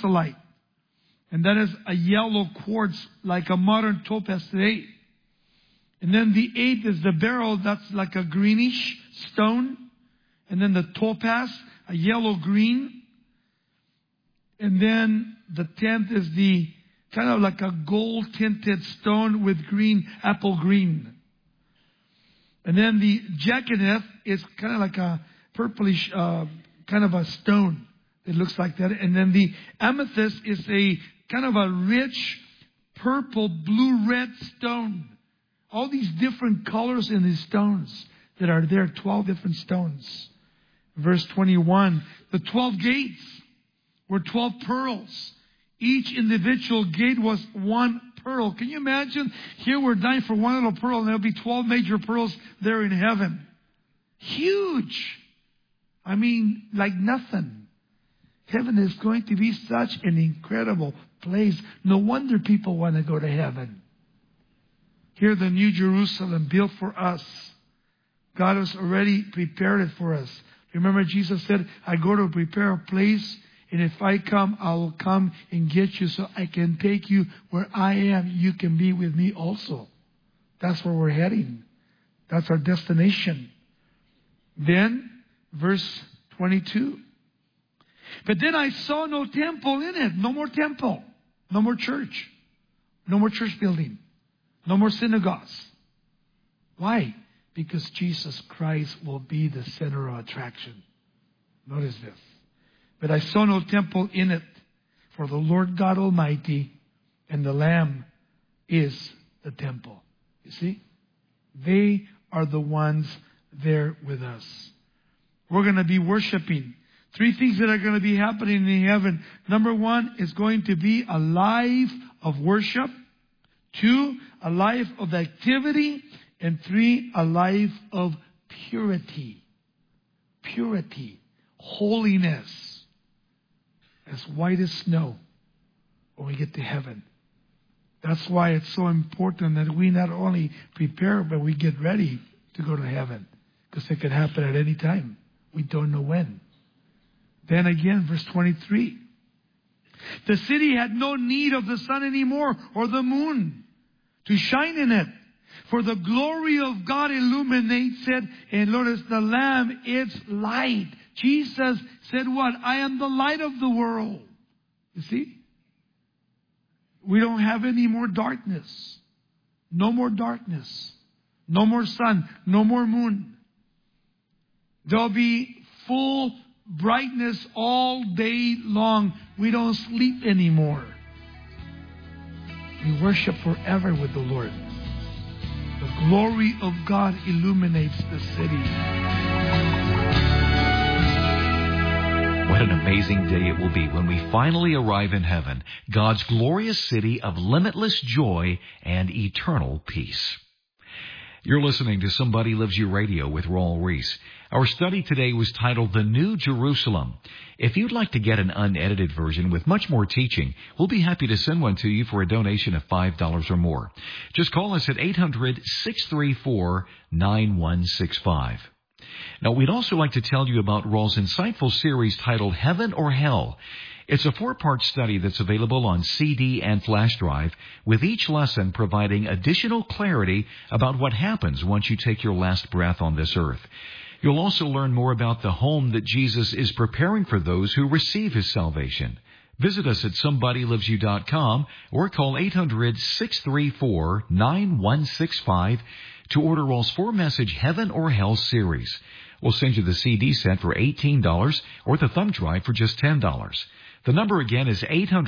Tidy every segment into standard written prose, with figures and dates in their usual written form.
chrysolite. And that is a yellow quartz like a modern topaz today. And then the 8th is the beryl. That's like a greenish stone. And then the topaz, a yellow-green. And then the 10th is the kind of like a gold-tinted stone with green, apple green. And then the jacinth is kind of like a purplish kind of a stone. It looks like that. And then the amethyst is a kind of a rich purple, blue-red stone. All these different colors in these stones that are there, 12 different stones. Verse 21, the 12 gates were 12 pearls. Each individual gate was one pearl. Can you imagine? Here we're dying for one little pearl, and there'll be 12 major pearls there in heaven. Huge. I mean, like nothing. Heaven is going to be such an incredible place. No wonder people want to go to heaven. Here, the New Jerusalem built for us. God has already prepared it for us. Remember, Jesus said, I go to prepare a place, and if I come, I will come and get you so I can take you where I am. You can be with me also. That's where we're heading. That's our destination. Then, verse 22. But then I saw no temple in it. No more temple. No more church. No more church building. No more synagogues. Why? Because Jesus Christ will be the center of attraction. Notice this. But I saw no temple in it, for the Lord God Almighty and the Lamb is the temple. You see? They are the ones there with us. We're going to be worshiping. 3 things that are going to be happening in heaven. Number 1 is going to be a life of worship. 2, a life of activity. And 3, a life of purity. Purity. Holiness. As white as snow when we get to heaven. That's why it's so important that we not only prepare, but we get ready to go to heaven. Because it could happen at any time. We don't know when. Then again, verse 23. The city had no need of the sun anymore or the moon to shine in it. For the glory of God illuminates it. And notice the Lamb, its light. Jesus said what? I am the light of the world. You see? We don't have any more darkness. No more darkness. No more sun. No more moon. There'll be full brightness all day long. We don't sleep anymore. We worship forever with the Lord. The glory of God illuminates the city. What an amazing day it will be when we finally arrive in heaven, God's glorious city of limitless joy and eternal peace. You're listening to Somebody Loves You Radio with Raul Ries. Our study today was titled The New Jerusalem. If you'd like to get an unedited version with much more teaching, we'll be happy to send one to you for a donation of $5 or more. Just call us at 800-634-9165. Now, we'd also like to tell you about Raul's insightful series titled Heaven or Hell. It's a 4-part study that's available on CD and flash drive, with each lesson providing additional clarity about what happens once you take your last breath on this earth. You'll also learn more about the home that Jesus is preparing for those who receive His salvation. Visit us at SomebodyLovesYou.com or call 800-634-9165 to order Raul's 4-message Heaven or Hell series. We'll send you the CD set for $18 or the thumb drive for just $10. The number again is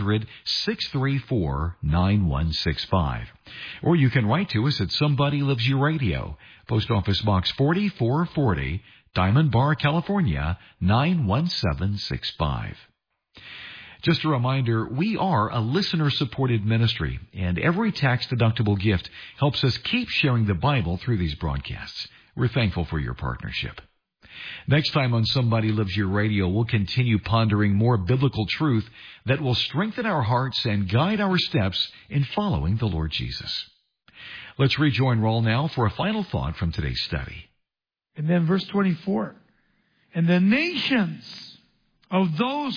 800-634-9165. Or you can write to us at Somebody Loves You Radio, Post Office Box 4440, Diamond Bar, California, 91765. Just a reminder, we are a listener-supported ministry, and every tax-deductible gift helps us keep sharing the Bible through these broadcasts. We're thankful for your partnership. Next time on Somebody Loves Your Radio, we'll continue pondering more biblical truth that will strengthen our hearts and guide our steps in following the Lord Jesus. Let's rejoin Raul now for a final thought from today's study. And then verse 24. And the nations of those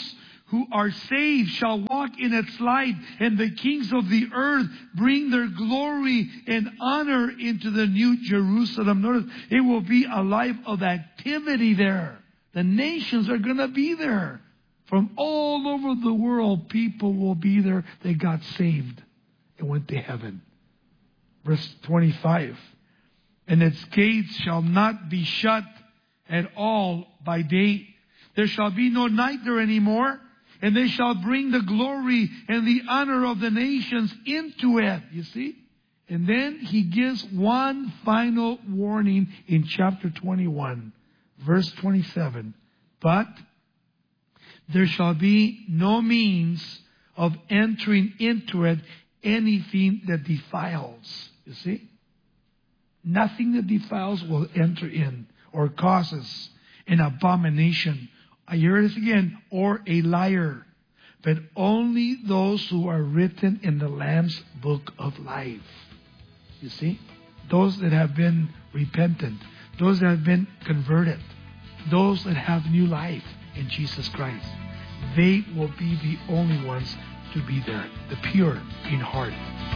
who are saved shall walk in its light, and the kings of the earth bring their glory and honor into the new Jerusalem. Notice, it will be a life of activity there. The nations are going to be there. From all over the world, people will be there. They got saved and went to heaven. Verse 25. And its gates shall not be shut at all by day. There shall be no night there anymore. And they shall bring the glory and the honor of the nations into it. You see? And then he gives one final warning in chapter 21, verse 27. But there shall be no means of entering into it anything that defiles. You see? Nothing that defiles will enter in or causes an abomination. I hear this again, or a liar. But only those who are written in the Lamb's book of life. You see? Those that have been repentant. Those that have been converted. Those that have new life in Jesus Christ. They will be the only ones to be there. The pure in heart.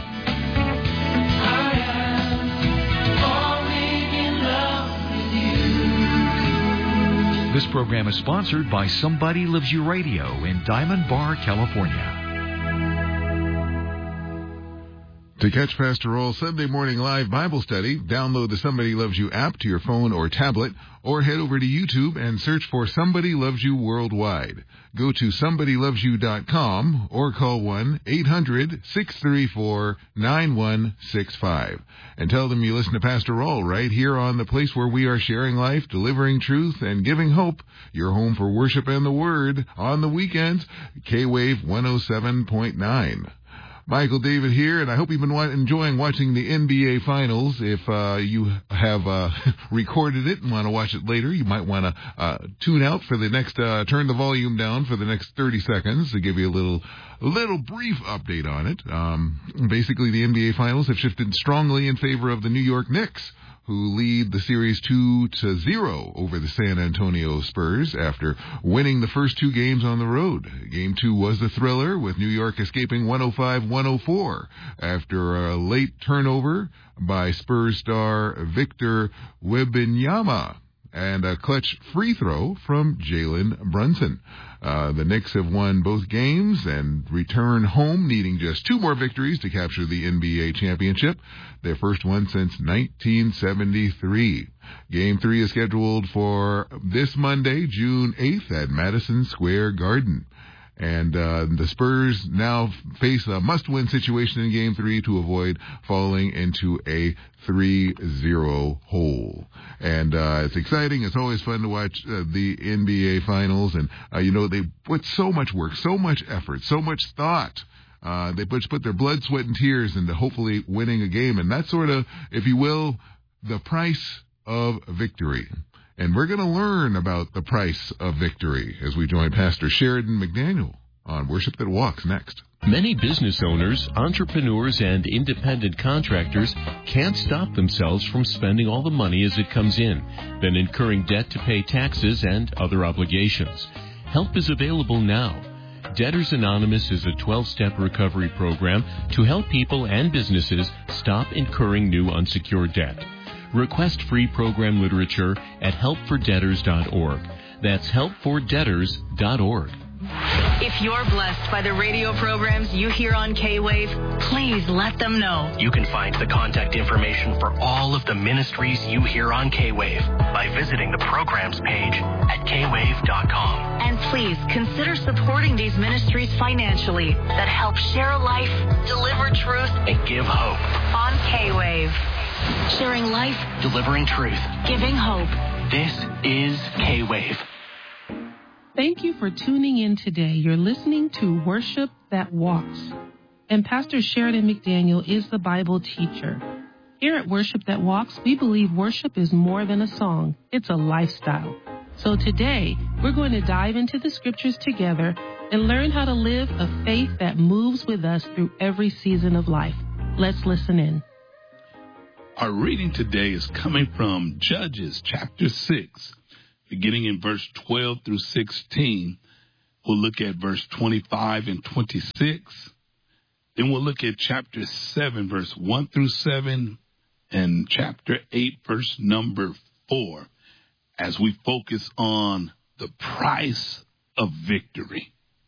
I am falling in love with you. This program is sponsored by Somebody Loves You Radio in Diamond Bar, California. To catch Pastor All's Sunday morning live Bible study, download the Somebody Loves You app to your phone or tablet, or head over to YouTube and search for Somebody Loves You Worldwide. Go to somebodylovesyou.com or call 1-800-634-9165 and tell them you listen to Pastor All right here on the place where we are sharing life, delivering truth, and giving hope. Your home for worship and the Word on the weekends, K-Wave 107.9. Michael David here, and I hope you've been enjoying watching the NBA Finals. If you have recorded it and want to watch it later, you might want to tune out for the next, turn the volume down for the next 30 seconds to give you a little brief update on it. Basically, the NBA Finals have shifted strongly in favor of the New York Knicks, who lead the series 2-0 over the San Antonio Spurs after winning the first two games on the road. Game 2 was a thriller, with New York escaping 105-104 after a late turnover by Spurs star Victor Wembanyama and a clutch free throw from Jalen Brunson. The Knicks have won both games and return home, needing just two more victories to capture the NBA championship, their first one since 1973. Game 3 is scheduled for this Monday, June 8th at Madison Square Garden. And the Spurs now face a must-win situation in Game 3 to avoid falling into a 3-0 hole. And it's exciting. It's always fun to watch the NBA Finals. And, they put so much work, so much effort, so much thought. They put their blood, sweat, and tears into hopefully winning a game. And that's sort of, if you will, the price of victory. And we're going to learn about the price of victory as we join Pastor Sheridan McDaniel on Worship That Walks next. Many business owners, entrepreneurs, and independent contractors can't stop themselves from spending all the money as it comes in, then incurring debt to pay taxes and other obligations. Help is available now. Debtors Anonymous is a 12-step recovery program to help people and businesses stop incurring new unsecured debt. Request free program literature at helpfordebtors.org. That's helpfordebtors.org. If you're blessed by the radio programs you hear on K-Wave, please let them know. You can find the contact information for all of the ministries you hear on K-Wave by visiting the programs page at kwave.com. And please consider supporting these ministries financially that help share life, deliver truth, and give hope on K-Wave. Sharing life, delivering truth, giving hope. This is K-Wave. Thank you for tuning in today. You're listening to Worship That Walks. And Pastor Sheridan McDaniel is the Bible teacher. Here at Worship That Walks, we believe worship is more than a song. It's a lifestyle. So today, we're going to dive into the scriptures together and learn how to live a faith that moves with us through every season of life. Let's listen in. Our reading today is coming from Judges chapter 6, beginning in verse 12 through 16. We'll look at verse 25 and 26. Then we'll look at chapter 7, verse 1 through 7, and chapter 8, verse number 4, as we focus on the price of victory.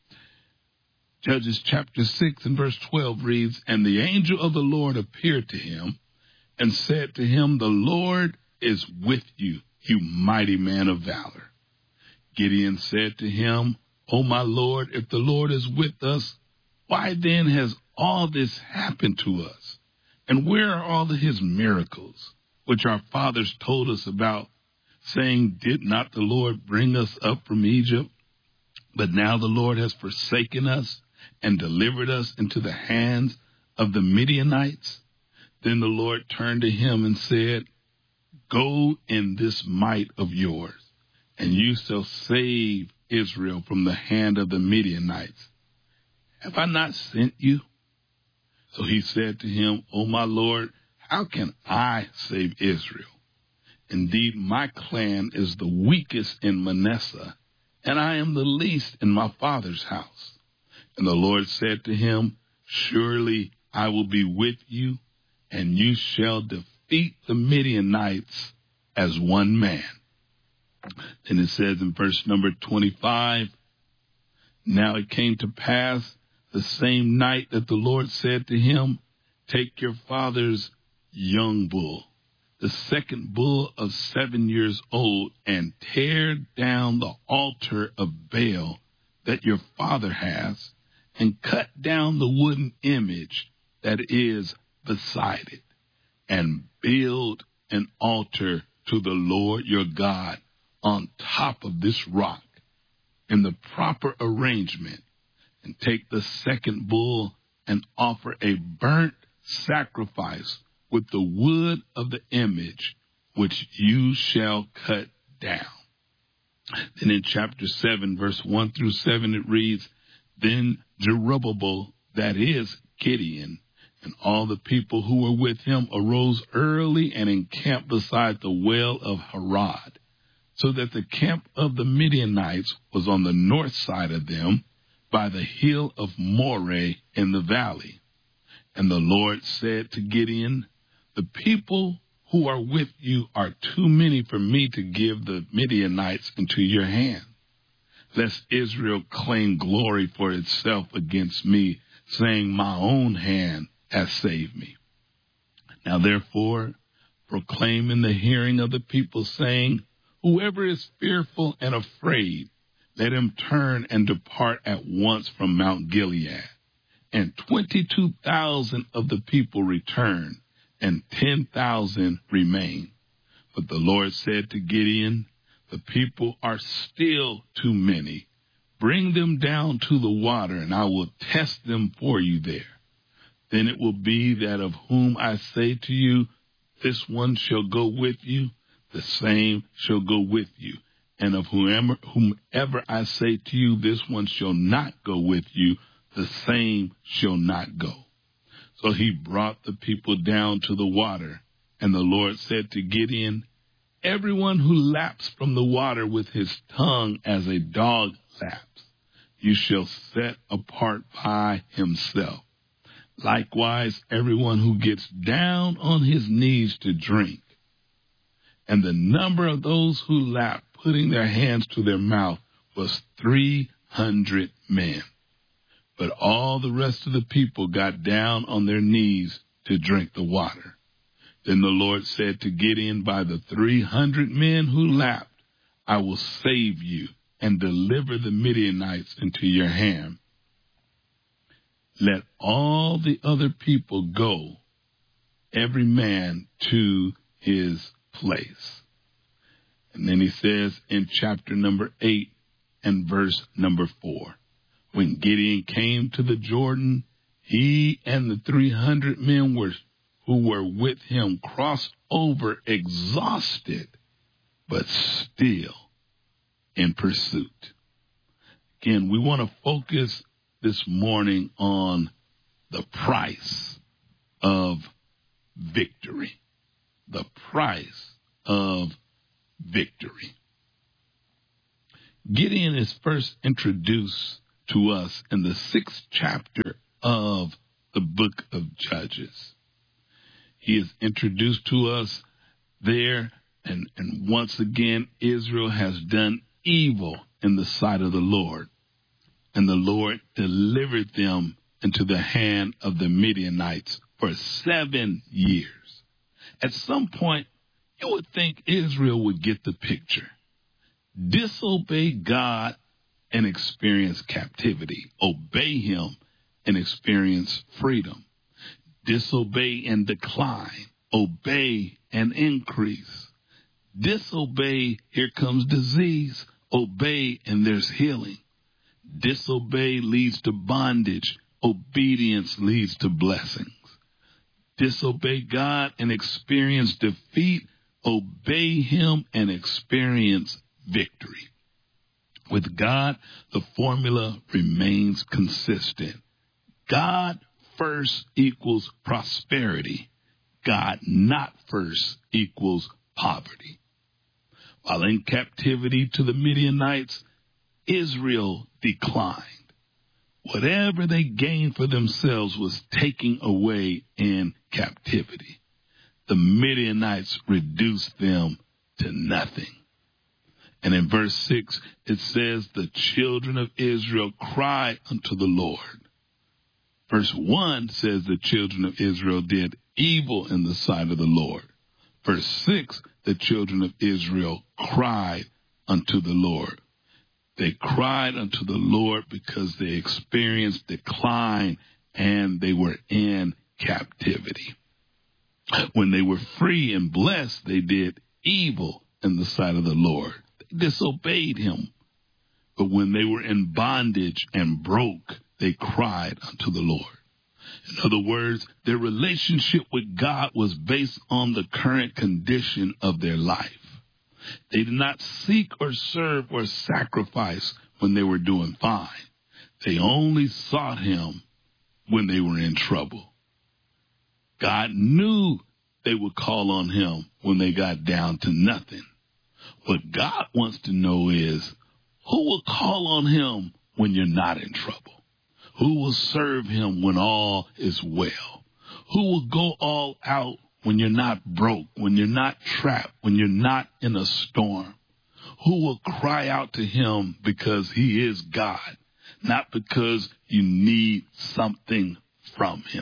Judges chapter 6 and verse 12 reads, "And the angel of the Lord appeared to him and said to him, 'The Lord is with you, you mighty man of valor.' Gideon said to him, 'O my Lord, if the Lord is with us, why then has all this happened to us? And where are all of his miracles, which our fathers told us about, saying, did not the Lord bring us up from Egypt? But now the Lord has forsaken us and delivered us into the hands of the Midianites.' Then the Lord turned to him and said, 'Go in this might of yours, and you shall save Israel from the hand of the Midianites. Have I not sent you?' So he said to him, 'O my Lord, how can I save Israel? Indeed, my clan is the weakest in Manasseh, and I am the least in my father's house.' And the Lord said to him, 'Surely I will be with you, and you shall defeat the Midianites as one man.'" And it says in verse number 25, "Now it came to pass the same night that the Lord said to him, 'Take your father's young bull, the second bull of 7 years old, and tear down the altar of Baal that your father has, and cut down the wooden image that is beside it, and build an altar to the Lord your God on top of this rock in the proper arrangement, and take the second bull and offer a burnt sacrifice with the wood of the image which you shall cut down." Then in chapter 7, verse 1 through 7, it reads, "Then Jerubbaal, that is Gideon, and all the people who were with him arose early and encamped beside the well of Harod, so that the camp of the Midianites was on the north side of them by the hill of Moreh in the valley. And the Lord said to Gideon, 'The people who are with you are too many for me to give the Midianites into your hand, lest Israel claim glory for itself against me, saying, my own hand has saved me. Now therefore proclaim in the hearing of the people, saying, whoever is fearful and afraid, let him turn and depart at once from Mount Gilead.' And 22,000 of the people returned, and 10,000 remained. But the Lord said to Gideon, the people are still too many. Bring them down to the water, and I will test them for you there. Then it will be that of whom I say to you, this one shall go with you, the same shall go with you. And of whomever I say to you, this one shall not go with you, the same shall not go." So he brought the people down to the water, and the Lord said to Gideon, everyone who laps from the water with his tongue as a dog laps, you shall set apart by himself. Likewise, everyone who gets down on his knees to drink. And the number of those who lapped, putting their hands to their mouth, was 300 men. But all the rest of the people got down on their knees to drink the water. Then the Lord said to Gideon, by the 300 men who lapped, I will save you and deliver the Midianites into your hand. Let all the other people go, every man to his place. And then he says in chapter number 8 and verse number 4, when Gideon came to the Jordan, he and the 300 men who were with him crossed over exhausted, but still in pursuit. Again, we want to focus this morning on the price of victory. The price of victory. Gideon is first introduced to us in the 6th chapter of the book of Judges. He is introduced to us there, and once again, Israel has done evil in the sight of the Lord, and the Lord delivered them into the hand of the Midianites for 7 years. At some point, you would think Israel would get the picture. Disobey God and experience captivity. Obey him and experience freedom. Disobey and decline. Obey and increase. Disobey, here comes disease. Obey, and there's healing. Disobey leads to bondage. Obedience leads to blessings. Disobey God and experience defeat. Obey him and experience victory. With God, the formula remains consistent. God first equals prosperity. God not first equals poverty. While in captivity to the Midianites, Israel declined. Whatever they gained for themselves was taken away in captivity. The Midianites reduced them to nothing. And in verse 6, it says, the children of Israel cried unto the Lord. Verse 1 says the children of Israel did evil in the sight of the Lord. Verse 6, the children of Israel cried unto the Lord. They cried unto the Lord because they experienced decline and they were in captivity. When they were free and blessed, they did evil in the sight of the Lord. They disobeyed him. But when they were in bondage and broke, they cried unto the Lord. In other words, their relationship with God was based on the current condition of their life. They did not seek or serve or sacrifice when they were doing fine. They only sought him when they were in trouble. God knew they would call on him when they got down to nothing. What God wants to know is, who will call on him when you're not in trouble? Who will serve him when all is well? Who will go all out when you're not broke, when you're not trapped, when you're not in a storm? Who will cry out to him because he is God, not because you need something from him?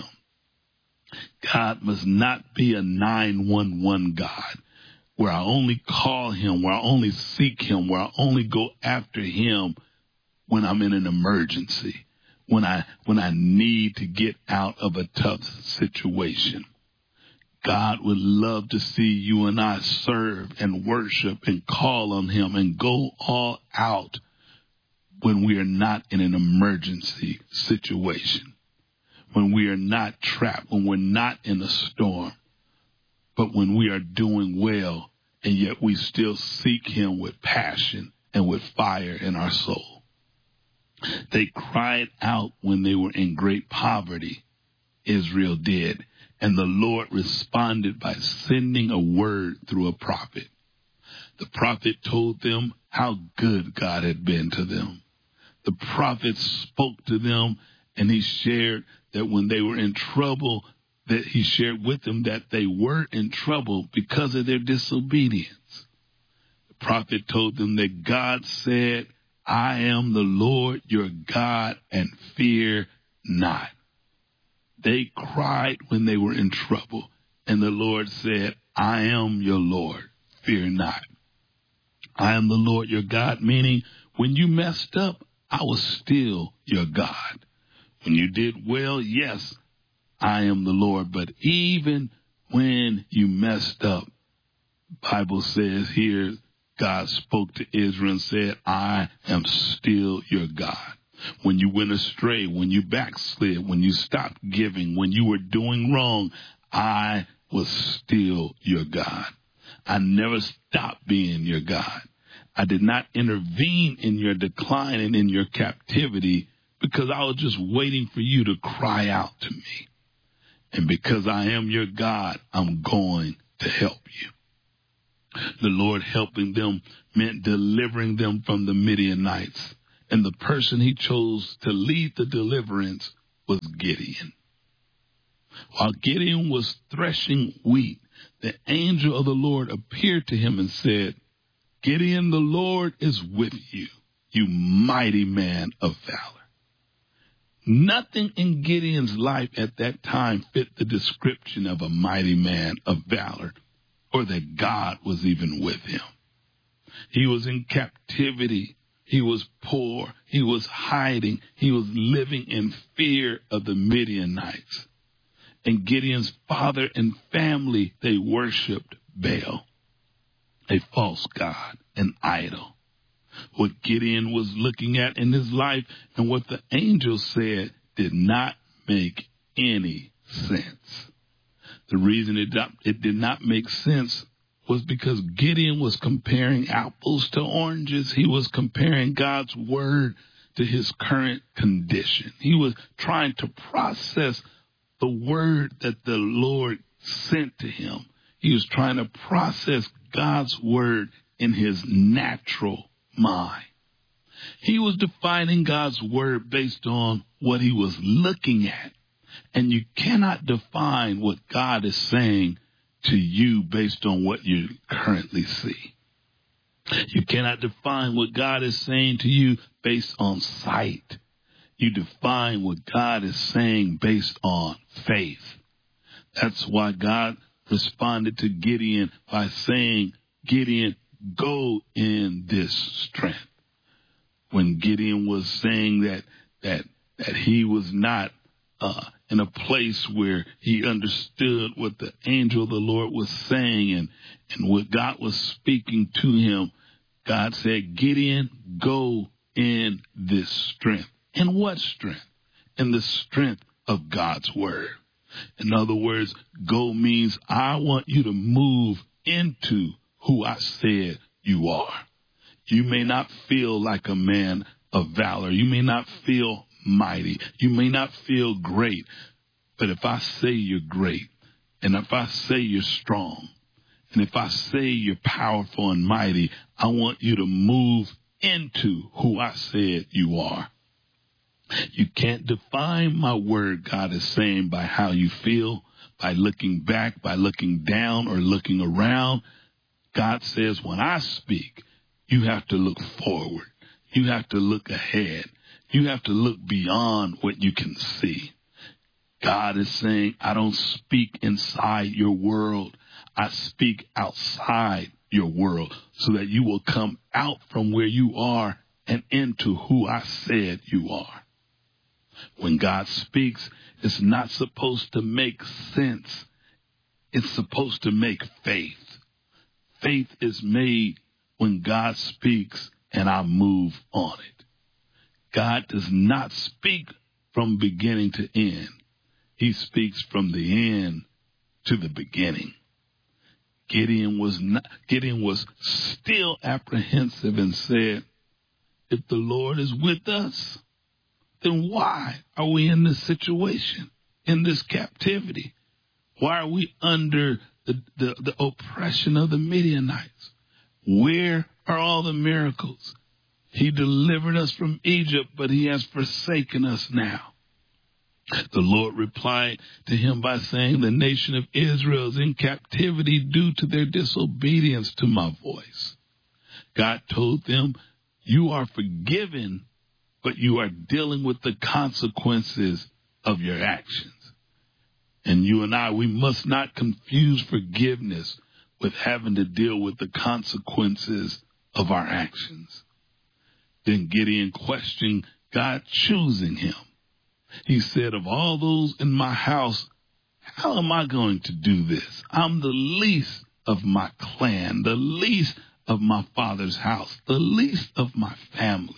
God must not be a 911 God, where I only call him, where I only seek him, where I only go after him when I'm in an emergency, when I need to get out of a tough situation. God would love to see you and I serve and worship and call on him and go all out when we are not in an emergency situation, when we are not trapped, when we're not in a storm, but when we are doing well and yet we still seek him with passion and with fire in our soul. They cried out when they were in great poverty. Israel did. And the Lord responded by sending a word through a prophet. The prophet told them how good God had been to them. The prophet spoke to them, and he shared that when they were in trouble, that he shared with them that they were in trouble because of their disobedience. The prophet told them that God said, I am the Lord your God, and fear not. They cried when they were in trouble, and the Lord said, I am your Lord, fear not. I am the Lord your God, meaning when you messed up, I was still your God. When you did well, yes, I am the Lord, but even when you messed up, the Bible says here, God spoke to Israel and said, I am still your God. When you went astray, when you backslid, when you stopped giving, when you were doing wrong, I was still your God. I never stopped being your God. I did not intervene in your decline and in your captivity because I was just waiting for you to cry out to me. And because I am your God, I'm going to help you. The Lord helping them meant delivering them from the Midianites. And the person he chose to lead the deliverance was Gideon. While Gideon was threshing wheat, the angel of the Lord appeared to him and said, Gideon, the Lord is with you, you mighty man of valor. Nothing in Gideon's life at that time fit the description of a mighty man of valor, or that God was even with him. He was in captivity. He was poor. He was hiding. He was living in fear of the Midianites. And Gideon's father and family, they worshiped Baal, a false god, an idol. What Gideon was looking at in his life and what the angel said did not make any sense. The reason it did not make sense was because Gideon was comparing apples to oranges. He was comparing God's word to his current condition. He was trying to process the word that the Lord sent to him. He was trying to process God's word in his natural mind. He was defining God's word based on what he was looking at. And you cannot define what God is saying to you based on what you currently see. You cannot define what God is saying to you based on sight. You define what God is saying based on faith. That's why God responded to Gideon by saying, Gideon, go in this strength. When Gideon was saying that he was not in a place where he understood what the angel of the Lord was saying and what God was speaking to him, God said, Gideon, go in this strength. In what strength? In the strength of God's word. In other words, go means I want you to move into who I said you are. You may not feel like a man of valor. You may not feel mighty. You may not feel great. But if I say you're great, and if I say you're strong, and if I say you're powerful and mighty, I want you to move into who I said you are. You can't define my word, God is saying, by how you feel, by looking back, by looking down, or looking around. God says, when I speak, you have to look forward. You have to look ahead. You have to look beyond what you can see. God is saying, I don't speak inside your world. I speak outside your world so that you will come out from where you are and into who I said you are. When God speaks, it's not supposed to make sense. It's supposed to make faith. Faith is made when God speaks and I move on it. God does not speak from beginning to end. He speaks from the end to the beginning. Gideon was still apprehensive and said, if the Lord is with us, then why are we in this situation, in this captivity? Why are we under the oppression of the Midianites? Where are all the miracles? He delivered us from Egypt, but he has forsaken us now. The Lord replied to him by saying, the nation of Israel is in captivity due to their disobedience to my voice. God told them, you are forgiven, but you are dealing with the consequences of your actions. And you and I, we must not confuse forgiveness with having to deal with the consequences of our actions. Then Gideon questioned God choosing him. He said, of all those in my house, how am I going to do this? I'm the least of my clan, the least of my father's house, the least of my family.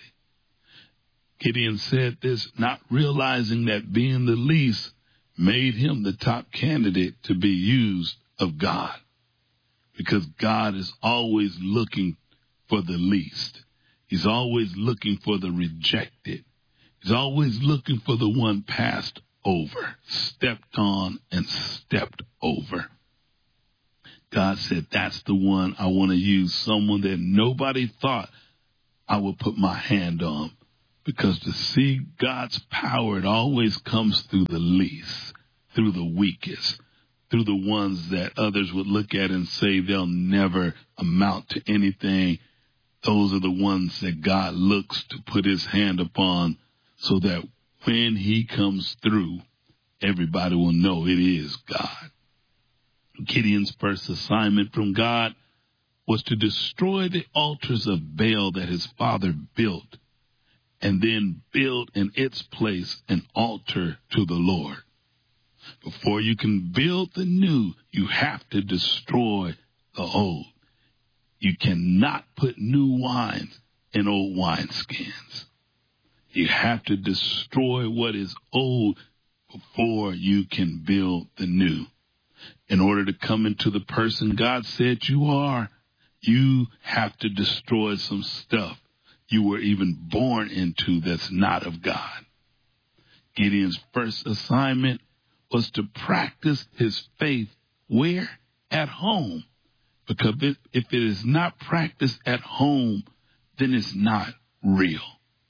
Gideon said this, not realizing that being the least made him the top candidate to be used of God, because God is always looking for the least. He's always looking for the rejected. He's always looking for the one passed over, stepped on and stepped over. God said, that's the one I want to use, someone that nobody thought I would put my hand on. Because to see God's power, it always comes through the least, through the weakest, through the ones that others would look at and say they'll never amount to anything. Those are the ones that God looks to put his hand upon so that when he comes through, everybody will know it is God. Gideon's first assignment from God was to destroy the altars of Baal that his father built, and then build in its place an altar to the Lord. Before you can build the new, you have to destroy the old. You cannot put new wines in old wineskins. You have to destroy what is old before you can build the new. In order to come into the person God said you are, you have to destroy some stuff you were even born into that's not of God. Gideon's first assignment was to practice his faith where? At home. Because if it is not practiced at home, then it's not real.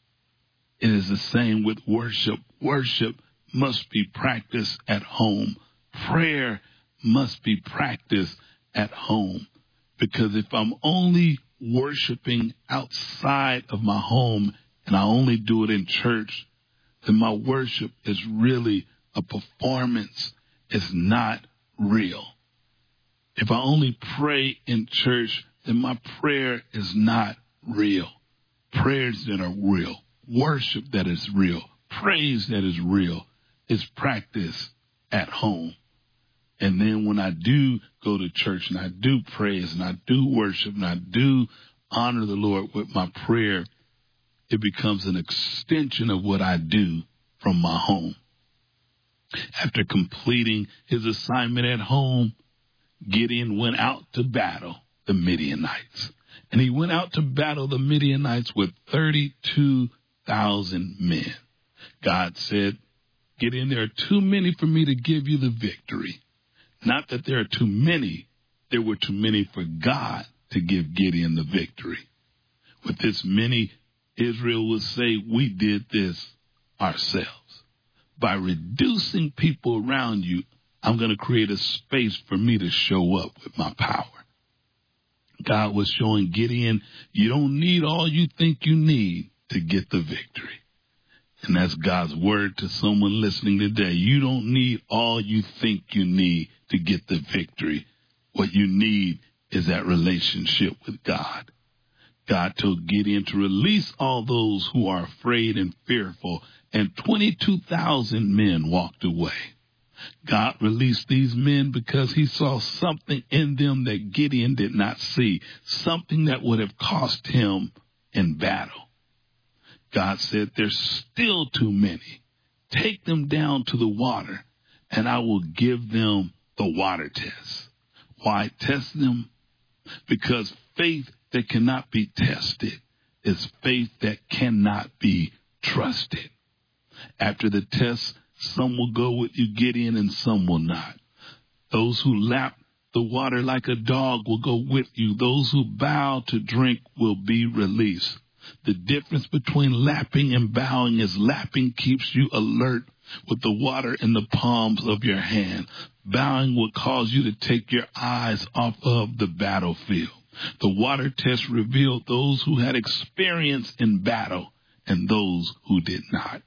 It is the same with worship. Worship must be practiced at home. Prayer must be practiced at home. Because if I'm only worshiping outside of my home and I only do it in church, then my worship is really a performance. It's not real. If I only pray in church, then my prayer is not real. Prayers that are real, worship that is real, praise that is real is practiced at home. And then when I do go to church and I do praise and I do worship and I do honor the Lord with my prayer, it becomes an extension of what I do from my home. After completing his assignment at home, Gideon went out to battle the Midianites. And he went out to battle the Midianites with 32,000 men. God said, Gideon, there are too many for me to give you the victory. Not that there are too many, there were too many for God to give Gideon the victory. With this many, Israel would say, we did this ourselves. By reducing people around you, I'm going to create a space for me to show up with my power. God was showing Gideon, you don't need all you think you need to get the victory. And that's God's word to someone listening today. You don't need all you think you need to get the victory. What you need is that relationship with God. God told Gideon to release all those who are afraid and fearful, and 22,000 men walked away. God released these men because he saw something in them that Gideon did not see, something that would have cost him in battle. God said, there's still too many. Take them down to the water, and I will give them the water test. Why test them? Because faith that cannot be tested is faith that cannot be trusted. After the test, some will go with you, Gideon, and some will not. Those who lap the water like a dog will go with you. Those who bow to drink will be released. The difference between lapping and bowing is lapping keeps you alert with the water in the palms of your hand. Bowing will cause you to take your eyes off of the battlefield. The water test revealed those who had experience in battle and those who did not.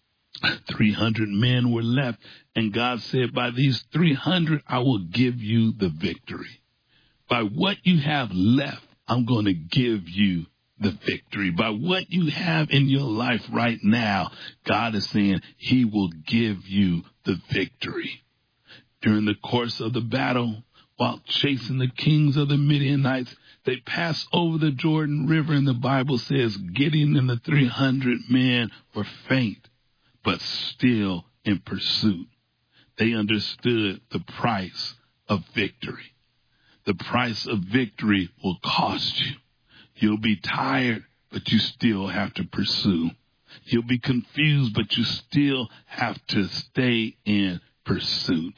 300 men were left, and God said, by these 300, I will give you the victory. By what you have left, I'm going to give you the victory. By what you have in your life right now, God is saying he will give you the victory. During the course of the battle, while chasing the kings of the Midianites, they passed over the Jordan River, and the Bible says Gideon and the 300 men were faint, but still in pursuit. They understood the price of victory. The price of victory will cost you. You'll be tired, but you still have to pursue. You'll be confused, but you still have to stay in pursuit.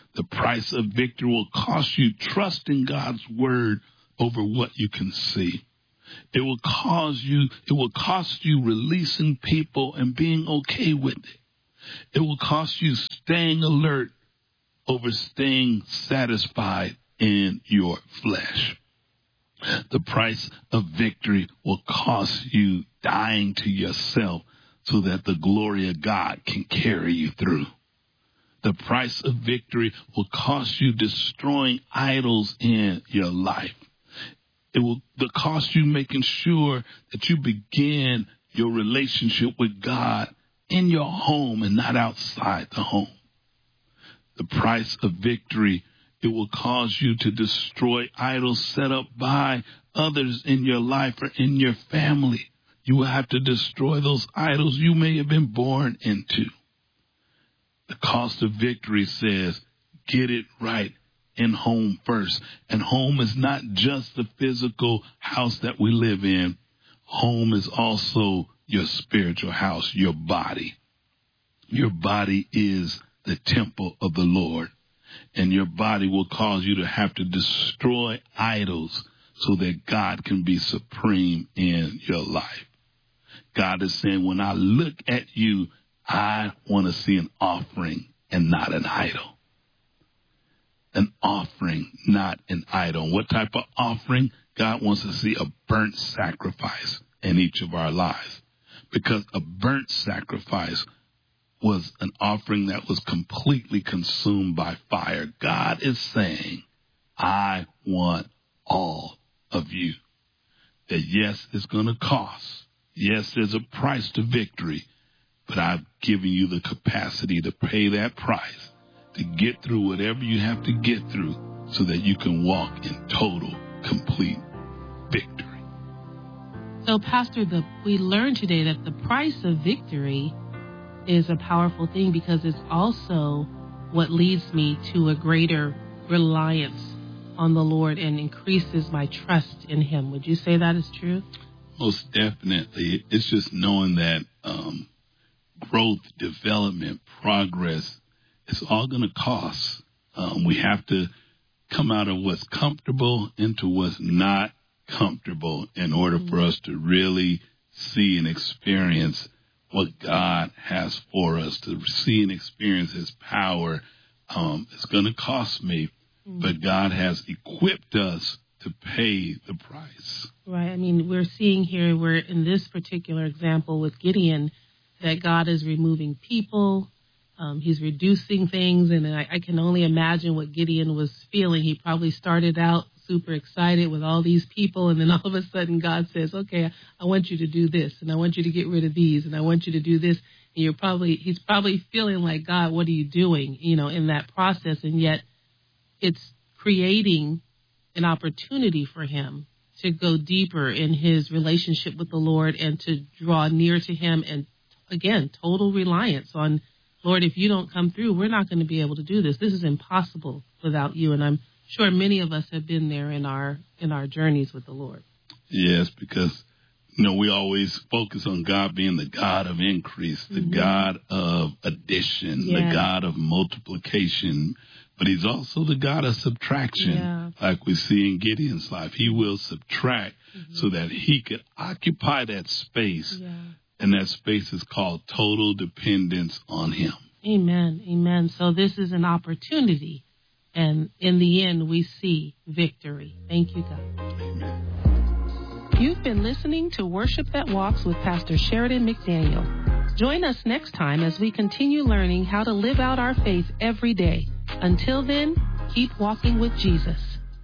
The price of victory will cost you trusting God's word over what you can see. It will cost you releasing people and being okay with it. It will cost you staying alert over staying satisfied in your flesh. The price of victory will cost you dying to yourself so that the glory of God can carry you through. The price of victory will cost you destroying idols in your life. It will cost you making sure that you begin your relationship with God in your home and not outside the home. The price of victory, it will cause you to destroy idols set up by others in your life or in your family. You will have to destroy those idols you may have been born into. The cost of victory says, get it right in home first. And home is not just the physical house that we live in. Home is also your spiritual house, your body. Your body is the temple of the Lord. And your body will cause you to have to destroy idols so that God can be supreme in your life. God is saying, when I look at you, I want to see an offering and not an idol. An offering, not an idol. What type of offering? God wants to see a burnt sacrifice in each of our lives. Because a burnt sacrifice was an offering that was completely consumed by fire. God is saying, I want all of you. That yes, it's going to cost. Yes, there's a price to victory. But I've given you the capacity to pay that price, to get through whatever you have to get through so that you can walk in total, complete victory. So, Pastor, we learned today that the price of victory is a powerful thing because it's also what leads me to a greater reliance on the Lord and increases my trust in Him. Would you say that is true? Most definitely. It's just knowing that growth, development, progress, it's all going to cost. We have to come out of what's comfortable into what's not comfortable in order for us to really see and experience what God has for us, to see and experience His power. It's going to cost me, but God has equipped us to pay the price. Right. I mean, we're seeing here, we're in this particular example with Gideon, that God is removing people. He's reducing things. And I can only imagine what Gideon was feeling. He probably started out super excited with all these people. And then all of a sudden God says, okay, I want you to do this. And I want you to get rid of these. And I want you to do this. And he's probably feeling like, God, what are you doing, in that process? And yet it's creating an opportunity for him to go deeper in his relationship with the Lord and to draw near to Him. And again, total reliance on, Lord, if you don't come through, we're not going to be able to do this. This is impossible without you. And I'm sure many of us have been there in our journeys with the Lord. Yes, because, we always focus on God being the God of increase, the God of addition, the God of multiplication. But He's also the God of subtraction, like we see in Gideon's life. He will subtract so that he could occupy that space. Yeah. And that space is called total dependence on Him. Amen. Amen. So this is an opportunity. And in the end, we see victory. Thank you, God. Amen. You've been listening to Worship That Walks with Pastor Sheridan McDaniel. Join us next time as we continue learning how to live out our faith every day. Until then, keep walking with Jesus.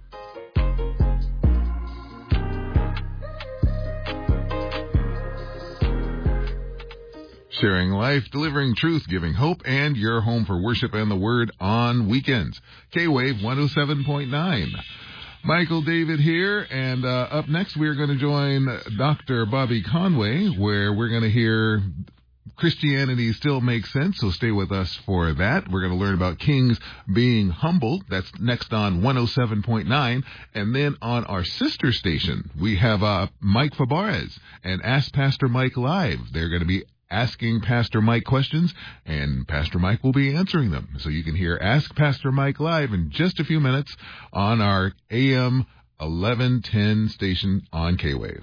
Sharing life, delivering truth, giving hope, and your home for worship and the Word on weekends. K-Wave 107.9. Michael David here, and up next we are going to join Dr. Bobby Conway, where we're going to hear Christianity Still Makes Sense, so stay with us for that. We're going to learn about kings being humble. That's next on 107.9. And then on our sister station, we have Mike Fabarez and Ask Pastor Mike Live. They're going to be asking Pastor Mike questions, and Pastor Mike will be answering them. So you can hear Ask Pastor Mike live in just a few minutes on our AM 1110 station on K-Wave.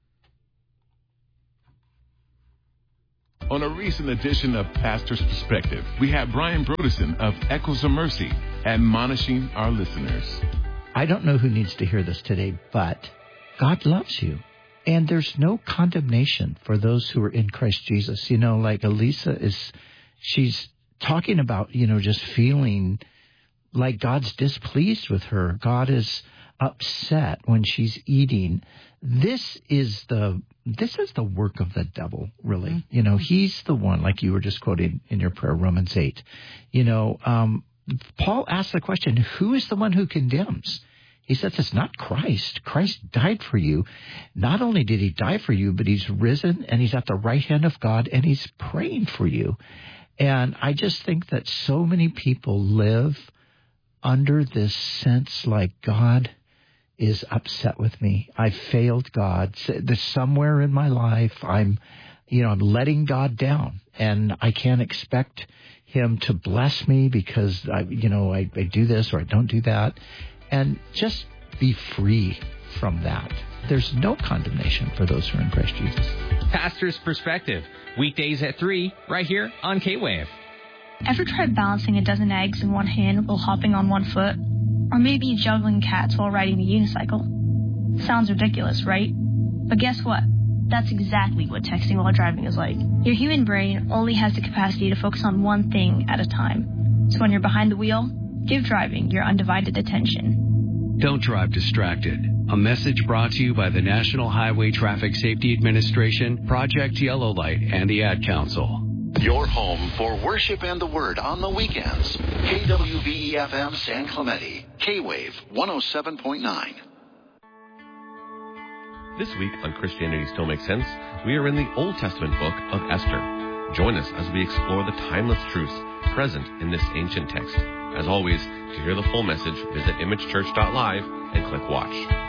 On a recent edition of Pastor's Perspective, we have Brian Broderson of Echoes of Mercy admonishing our listeners. I don't know who needs to hear this today, but God loves you. And there's no condemnation for those who are in Christ Jesus. You know, like Elisa she's talking about, just feeling like God's displeased with her. God is upset when she's eating. This is the work of the devil, really. Mm-hmm. He's the one, like you were just quoting in your prayer, Romans 8. Paul asked the question, who is the one who condemns? He says it's not Christ. Christ died for you. Not only did he die for you, but he's risen and he's at the right hand of God and he's praying for you. And I just think that so many people live under this sense like God is upset with me. I failed God. There's somewhere in my life I'm letting God down, and I can't expect him to bless me because I do this or I don't do that. And just be free from that. There's no condemnation for those who are in Christ Jesus. Pastor's Perspective, weekdays at 3, right here on K-Wave. Ever tried balancing a dozen eggs in one hand while hopping on one foot? Or maybe juggling cats while riding a unicycle? Sounds ridiculous, right? But guess what? That's exactly what texting while driving is like. Your human brain only has the capacity to focus on one thing at a time. So when you're behind the wheel, give driving your undivided attention. Don't drive distracted. A message brought to you by the National Highway Traffic Safety Administration, Project Yellow Light, and the Ad Council. Your home for worship and the Word on the weekends. KWVE-FM San Clemente. K-Wave 107.9. This week on Christianity Still Makes Sense, we are in the Old Testament book of Esther. Join us as we explore the timeless truths present in this ancient text. As always, to hear the full message, visit imagechurch.live and click watch.